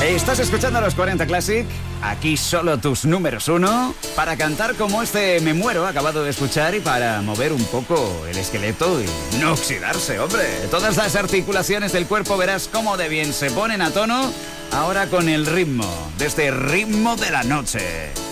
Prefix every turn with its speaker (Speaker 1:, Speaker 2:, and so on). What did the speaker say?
Speaker 1: Estás escuchando los 40 Classic, aquí solo tus números 1, para cantar como este Me Muero acabado de escuchar y para mover un poco el esqueleto y no oxidarse, hombre. Todas las articulaciones del cuerpo verás cómo de bien se ponen a tono ahora con el ritmo, de este ritmo de la noche.